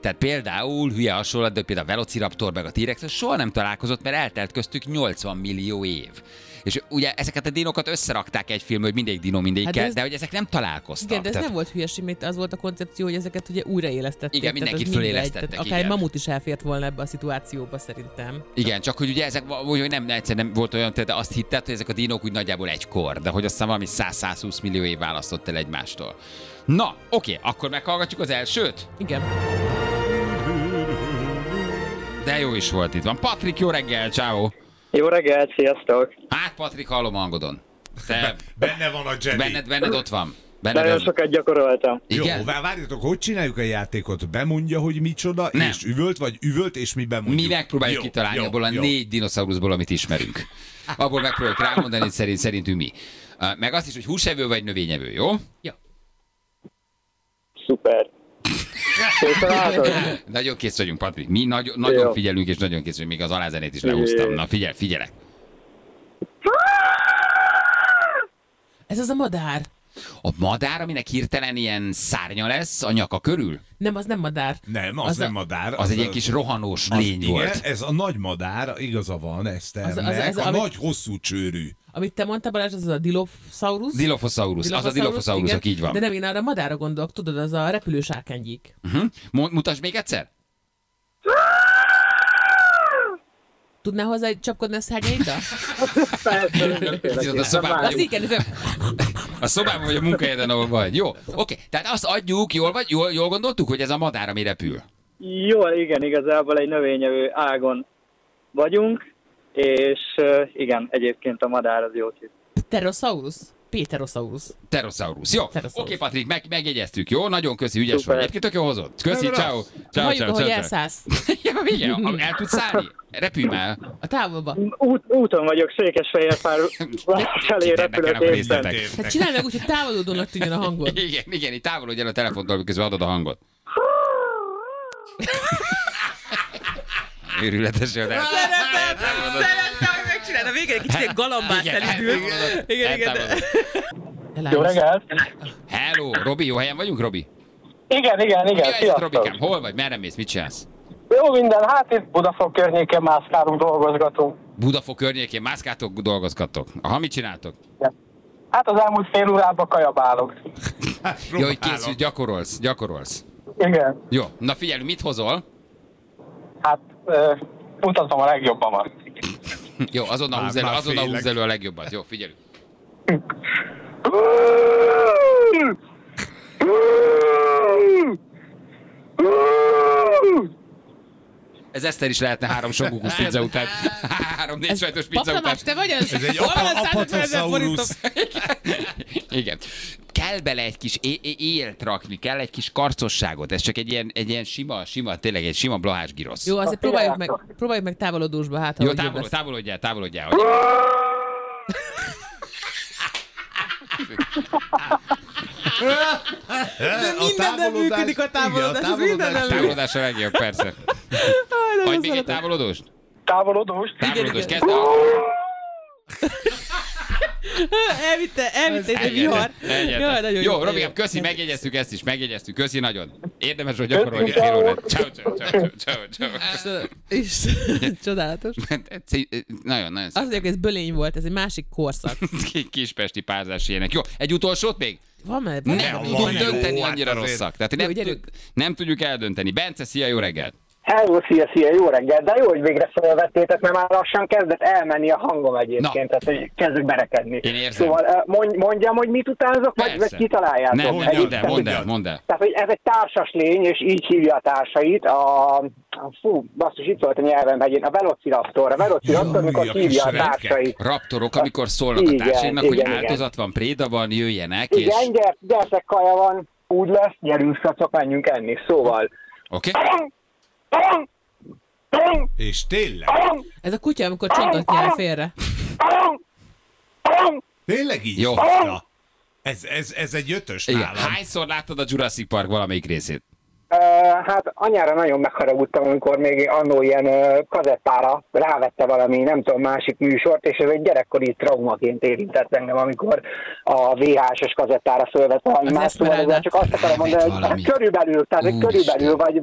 Tehát például, hülye hasonlat, de például a Velociraptor meg a T-rex soha nem találkozott, mert eltelt köztük 80 millió év. És ugye ezeket a dinókat összerakták egy filmbe, hogy mindegyik dinó mindegyikkel, de hogy ezek nem találkoztak. Igen, de ez nem volt hülyeség, mert az volt a koncepció, hogy ezeket ugye újraélesztették. Igen, mindenkit fölélesztettek. Akár egy mamut is elfért volna ebbe a szituációba szerintem. Igen, csak hogy ugye ezek hogy nem volt olyan, de azt hitted, hogy ezek a dinók úgy nagyjából egykor, de hogy aztán valami 100-120 millió év választott el egymástól. Na, oké, akkor meghallgatjuk az elsőt? Igen. De jó is volt itt van. Patrik, jó reggel, ciao. Jó reggelt, sziasztok! Hát, Patrik, hallom hangodon. Te... Benne van a Jedi. Benned ott van. Nagyon sokat gyakoroltam. Igen? Jó, várjatok, hogy csináljuk a játékot? Bemondja, hogy micsoda, Nem. és üvölt, és mi bemondjuk. Mi megpróbáljuk kitalálni abból a 4 dinoszauruszból, amit ismerünk. Abból megpróbáljuk rámondani, hogy szerintünk mi. Meg azt is, hogy húsevő vagy növényevő, jó? Ja. Szuper. Készen álltok? Nagyon kész vagyunk, Patrik. Mi nagyon figyelünk, és nagyon kész, hogy még az alázenét is lehúztam. Na, figyelek. Ez az a madár. A madár, aminek hirtelen ilyen szárnya lesz a nyaka körül? Nem, az nem madár. Nem, az nem madár. Az egy ilyen kis rohanós lény volt. Igen, ez a nagy madár, igaza van, Eszternek, a nagy hosszú csőrű. Amit te mondtál, Balázs, az a Dilophosaurus. Dilophosaurus, az a Dilophosaurusok, így van. De nem, én arra madára gondolok, tudod, az a repülős árkánygyík. Mutasd még egyszer? Tudnál hozzá csapkodni a szárnyaiddal? A szobában vagy a munkahelyeden, ahol vagy. Jó, oké. Tehát azt adjuk, jól gondoltuk, hogy ez a madár, ami repül. Jól, igen, igazából egy növényevő ágon vagyunk, és igen, egyébként a madár az jó tipp. Pterosaurus? Pterosaurus. Jó, oké, Patrik, megjegyeztük, jó? Nagyon köszi, ügyes vagy. Egyébként tök jó hozott. Köszi, ciao. Halljuk, ahogy elszállsz. Ja, igen, el tudsz szállni? Repülj már. A távolba. Úton vagyok, Székesfehérvár felé repülök éppen. Hát csinálj meg úgy, hogy távolodónak tűnjön a hangod. Igen, itt távolodj el a telefontól, miközben adod a hangot. Őrületes jön. Szeretem, hogy megcsinálod. A végén egy kicsit galambát elindul. Igen. Jó reggelt! Hello, Robi, jó helyen vagyunk, Robi? Igen, sziasztok! Robikám, hol vagy? Merre mész? Mit csinálsz? Jó minden, hát itt Budafok környékén mászkálunk, dolgozgatunk. Budafok környékén mászkáltok, dolgozgattok. Aha, mit csináltok? Hát az elmúlt fél órában kajabálok. Jó, hogy készül, gyakorolsz. Igen. Jó, na figyelj, mit hozol? Hát mutatom a legjobbamat. Jó, azonnal húzz elő a legjobbat. Jó, figyelj. Ez Eszter is lehetne 3 songukus pizza után. 3-4 sajtos pizza után. Pakamás, te vagy az? Ez egy apatosaurus. Igen. Kell bele egy kis élt rakni, kell egy kis karcosságot. Ez csak egy ilyen sima, tényleg egy sima blahás girosz. Jó, azért próbáljuk meg távolodósba, hát jó, távolodjál. Mindennel működik a távolodás. Távolodás a legjobb, persze. Adj még egy távolodóst. Távolodóst, kezd el. Elvitte egy vihar. Jó, Robikám, köszi, megjegyeztük ezt is, köszi nagyon. Érdemes, hogy gyakorolni fél órát. Ciao. És csodálatos. Nagyon. Azt mondják, hogy ez bölény volt, ez egy másik korszak. Kispesti párzás ilyenek. Jó, egy utolsót még? Van már? Nem tudjuk dönteni, annyira rosszak. Tehát nem tudjuk eldönteni. Bence, szia, jó reggelt! Hello, szia, jó reggel, de jó, hogy végre felvettétek, mert már lassan kezdett elmenni a hangom egyébként, tehát hogy kezdek berekedni. Én érzem. Szóval mondjam, hogy mit utánzok, vagy kitaláljátok? Mondd el. Tehát, hogy ez egy társas lény, és így hívja a társait, basszus, itt volt a nyelvem, a Velociraptor, amikor hívja a társait. Raptorok, amikor szólnak a társainak, hogy áldozat van, préda van, jöjjenek, és... Igen, gyertek, kaja van, úgy lesz, gyerünk, szacok, menjünk enni, szóval... Oké. És tényleg? Ez a kutya, amikor csontot nyel félre. Tényleg így? Jó. Ez egy 5-ös nálam. nálam. Hányszor láttad a Jurassic Park valamelyik részét? Hát anyára nagyon megharagudtam, amikor még annó ilyen kazettára rávette valami, nem tudom, másik műsort, és ez egy gyerekkori traumaként érintett engem, amikor a VHS-es kazettára fölvett valami más, szóval csak azt akarom mondani, hogy körülbelül, vagy